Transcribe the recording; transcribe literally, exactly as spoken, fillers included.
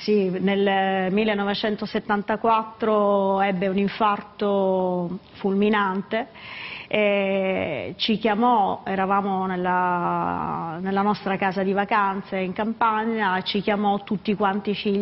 sì, nel millenovecentosettantaquattro ebbe un infarto fulminante, e ci chiamò, eravamo nella, nella nostra casa di vacanze in campagna, ci chiamò tutti quanti i figli